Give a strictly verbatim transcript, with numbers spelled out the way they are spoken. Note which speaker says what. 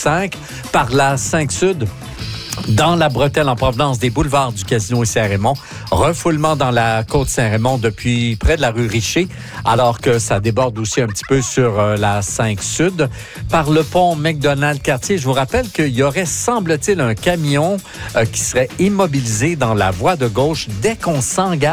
Speaker 1: cinq par la cinq Sud. Dans la bretelle en provenance des boulevards du Casino et Saint-Raymond. Refoulement dans la côte Saint-Raymond depuis près de la rue Richer, alors que ça déborde aussi un petit peu sur euh, la cinq Sud. Par le pont McDonald-Cartier, je vous rappelle qu'il y aurait, semble-t-il, un camion euh, qui serait immobilisé dans la voie de gauche dès qu'on s'engage